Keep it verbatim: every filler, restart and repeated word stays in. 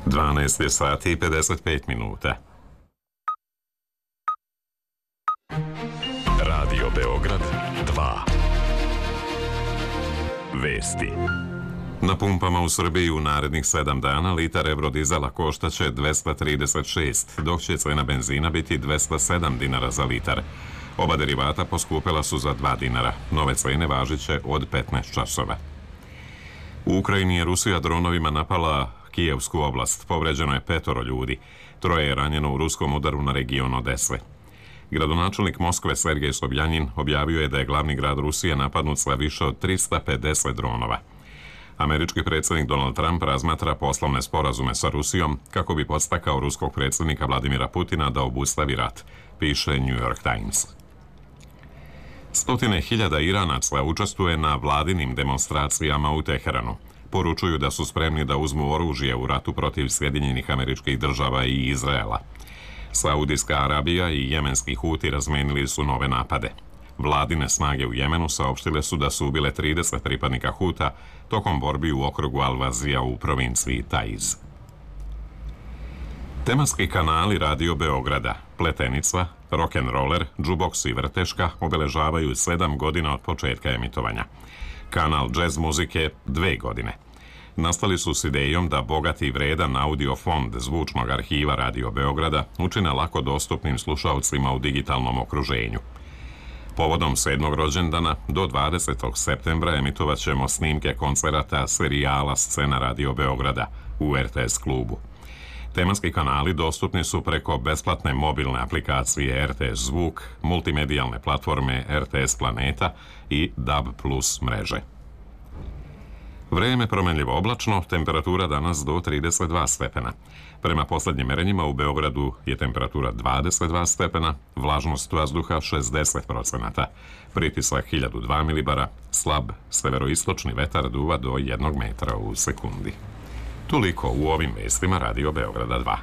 dvanaest je sati i pedeset pet minuta. Radio Beograd dva. Vesti. Na pumpama u Srbiji u narednih sedam dana litar evrodizela koštaće dvesta trideset šest, dok će cena benzina biti dvesta sedam dinara za litar. Oba derivata poskupela su za dva dinara. Nove cene važiće od petnaest časova. U Ukrajini je Rusija dronovima napala Kijevsku oblast. Povređeno je petoro ljudi. Troje je ranjeno u ruskom udaru na region Odese. Gradonačelnik Moskve Sergej Sobjanin objavio je da je glavni grad Rusije napadnut sa više od trista pedeset dronova. Američki predsjednik Donald Trump razmatra poslovne sporazume sa Rusijom kako bi podstakao ruskog predsjednika Vladimira Putina da obustavi rat, piše New York Times. Stotine hiljada Iranaca učestvuje na vladinim demonstracijama u Teheranu. Poručuju da su spremni da uzmu oružje u ratu protiv Sjedinjenih Američkih Država i Izraela. Saudijska Arabija i jemenski Huti razmenili su nove napade. Vladine snage u Jemenu saopštile su da su ubile trideset pripadnika Huta tokom borbi u okrugu Al-Vazija u provinciji Taiz. Tematski kanali Radio Beograda, Pletenica, Rock'n'Roller, Džuboks i Vrteška obeležavaju sedam godina od početka emitovanja. Kanal Jazz muzike dve godine. Nastali su s idejom da bogati i vredan audio fond zvučnog arhiva Radio Beograda učine lako dostupnim slušalcima u digitalnom okruženju. Povodom sedmog rođendana do dvadesetog septembra emitovat ćemo snimke koncerata serijala Scena Radio Beograda u R T S klubu. Tematski kanali dostupni su preko besplatne mobilne aplikacije R T S Zvuk, multimedijalne platforme R T S Planeta i D A B plus mreže. Vreme promenljivo oblačno, temperatura danas do trideset dva stepena. Prema poslednjim merenjima u Beogradu je temperatura dvadeset dva stepena, vlažnost vazduha šezdeset procenata, pritisak hiljadu dva milibara, slab severoistočni vetar duva do jednog metra u sekundi. Toliko u ovim vestima Radio Beograda dva.